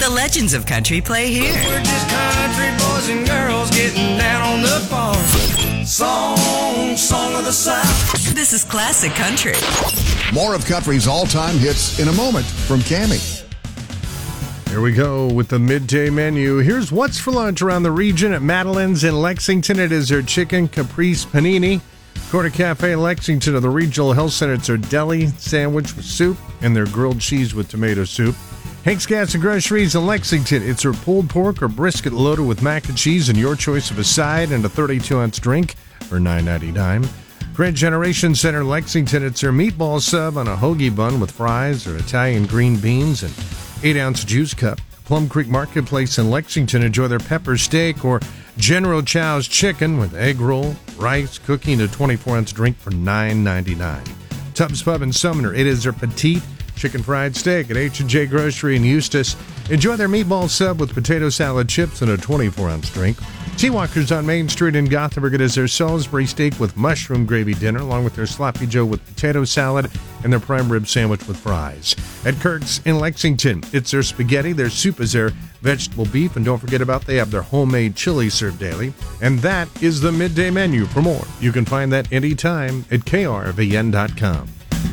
The legends of country play here. We're just country boys and girls getting down on the farm. Song of the South. This is classic country. More of country's all-time hits in a moment from Cammie. Here we go with the midday menu. Here's what's for lunch around the region at Madeline's in Lexington. It is their chicken caprese panini. Quarter Cafe in Lexington of the Regional Health Center. It's their deli sandwich with soup and their grilled cheese with tomato soup. Hank's Gas and Groceries in Lexington. It's their pulled pork or brisket loaded with mac and cheese and your choice of a side and a 32-ounce drink for $9.99. Grand Generation Center in Lexington. It's their meatball sub on a hoagie bun with fries or Italian green beans and 8-ounce juice cup. Plum Creek Marketplace in Lexington. Enjoy their pepper steak or General Chow's chicken with egg roll, rice, cookie, and a 24-ounce drink for $9.99. Tubbs Pub in Sumner. It is their petite chicken fried steak at H&J Grocery in Eustis. Enjoy their meatball sub with potato salad chips and a 24-ounce drink. Seawalkers on Main Street in Gothenburg. It is their Salisbury steak with mushroom gravy dinner, along with their Sloppy Joe with potato salad and their prime rib sandwich with fries. At Kirk's in Lexington, it's their spaghetti. Their soup is their vegetable beef. And don't forget they have their homemade chili served daily. And that is the midday menu. For more, you can find that anytime at krvn.com.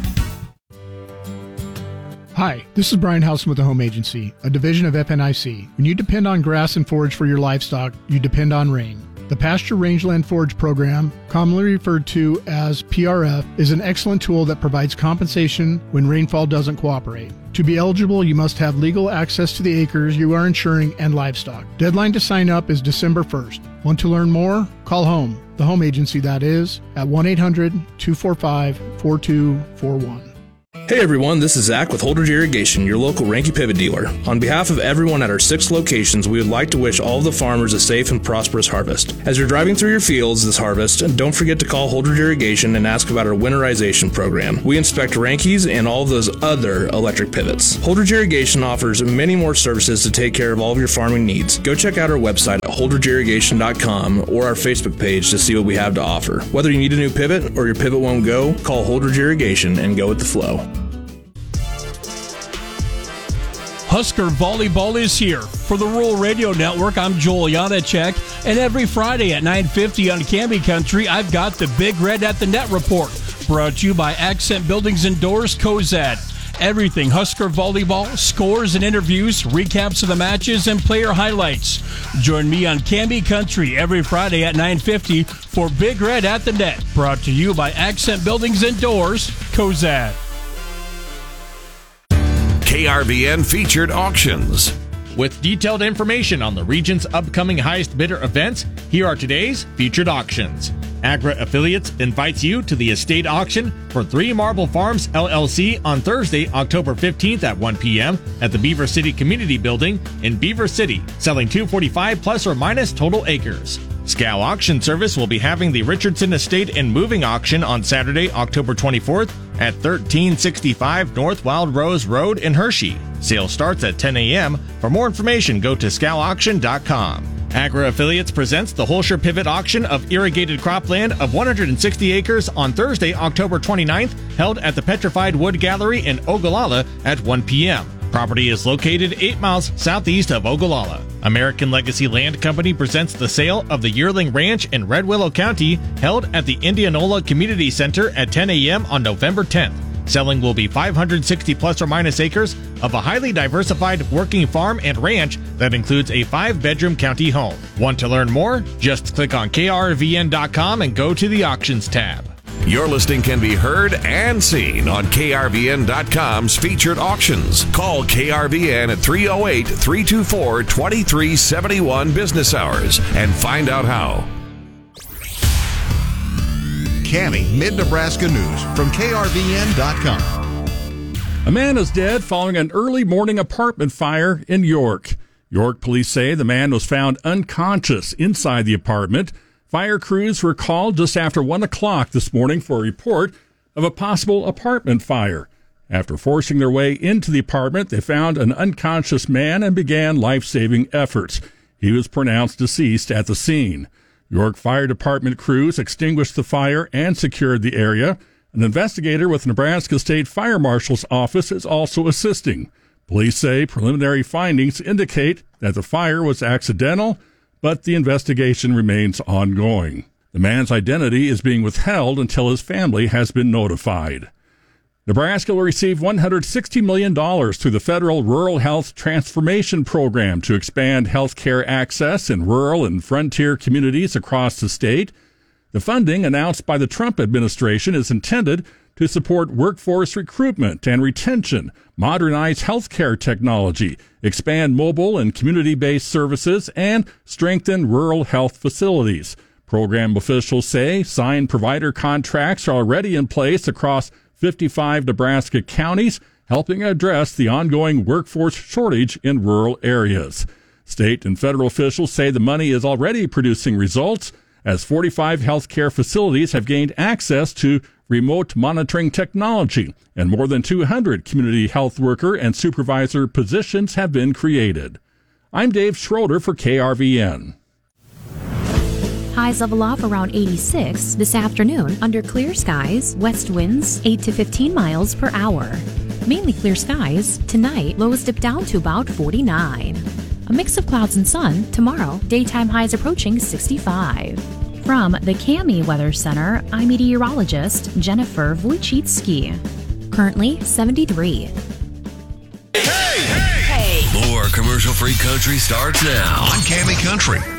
Hi, this is Brian Housen with the Home Agency, a division of FNIC. When you depend on grass and forage for your livestock, you depend on rain. The Pasture Rangeland Forage Program, commonly referred to as PRF, is an excellent tool that provides compensation when rainfall doesn't cooperate. To be eligible, you must have legal access to the acres you are insuring and livestock. Deadline to sign up is December 1st. Want to learn more? Call HOME, the Home Agency that is, at 1-800-245-4241. Hey everyone, this is Zach with Holdridge Irrigation, your local Ranky Pivot dealer. On behalf of everyone at our 6 locations, we would like to wish all of the farmers a safe and prosperous harvest. As you're driving through your fields this harvest, don't forget to call Holdridge Irrigation and ask about our winterization program. We inspect Rankies and all of those other electric pivots. Holdridge Irrigation offers many more services to take care of all of your farming needs. Go check out our website at holdridgeirrigation.com or our Facebook page to see what we have to offer. Whether you need a new pivot or your pivot won't go, call Holdridge Irrigation and go with the flow. Husker Volleyball is here. For the Rural Radio Network, I'm Joel Janacek, and every Friday at 9:50 on Cammie Country, I've got the Big Red at the Net report, brought to you by Accent Buildings and Doors, Cozad. Everything Husker Volleyball, scores and interviews, recaps of the matches, and player highlights. Join me on Cammie Country every Friday at 9:50 for Big Red at the Net, brought to you by Accent Buildings and Doors, Cozad. KRVN Featured Auctions. With detailed information on the region's upcoming highest bidder events, here are today's featured auctions. Agra Affiliates invites you to the estate auction for 3 Marble Farms LLC on Thursday, October 15th at 1 p.m. at the Beaver City Community Building in Beaver City, selling 245 plus or minus total acres. Scow Auction Service will be having the Richardson Estate and Moving Auction on Saturday, October 24th at 1365 North Wild Rose Road in Hershey. Sale starts at 10 a.m. For more information, go to scowauction.com. Agra Affiliates presents the Holscher Pivot Auction of irrigated cropland of 160 acres on Thursday, October 29th, held at the Petrified Wood Gallery in Ogallala at 1 p.m. Property is located 8 miles southeast of Ogallala. American Legacy Land Company presents the sale of the Yearling Ranch in Red Willow County, held at the Indianola Community Center at 10 a.m. on November 10th. Selling will be 560 plus or minus acres of a highly diversified working farm and ranch that includes a 5-bedroom county home. Want to learn more? Just click on krvn.com and go to the Auctions tab. Your listing can be heard and seen on krvn.com's featured auctions. Call KRVN at 308-324-2371 business hours and find out how. Cammie Mid-Nebraska News from krvn.com. A man is dead following an early morning apartment fire in York. York police say the man was found unconscious inside the apartment. Fire crews were called just after 1 o'clock this morning for a report of a possible apartment fire. After forcing their way into the apartment, they found an unconscious man and began life-saving efforts. He was pronounced deceased at the scene. York Fire Department crews extinguished the fire and secured the area. An investigator with Nebraska State Fire Marshal's Office is also assisting. Police say preliminary findings indicate that the fire was accidental, but the investigation remains ongoing. The man's identity is being withheld until his family has been notified. Nebraska will receive $160 million through the Federal Rural Health Transformation Program to expand health care access in rural and frontier communities across the state. The funding announced by the Trump administration is intended to support workforce recruitment and retention, modernize healthcare technology, expand mobile and community-based services, and strengthen rural health facilities. Program officials say signed provider contracts are already in place across 55 Nebraska counties, helping address the ongoing workforce shortage in rural areas. State and federal officials say the money is already producing results, as 45 healthcare facilities have gained access to remote monitoring technology, and more than 200 community health worker and supervisor positions have been created. I'm Dave Schroeder for KRVN. Highs level off around 86 this afternoon under clear skies, west winds 8 to 15 miles per hour. Mainly clear skies. Tonight, lows dip down to about 49. A mix of clouds and sun. Tomorrow, daytime highs approaching 65. From the Cami Weather Center, I'm meteorologist Jennifer Wojcicki. Currently 73. More commercial-free country starts now On Cami Country.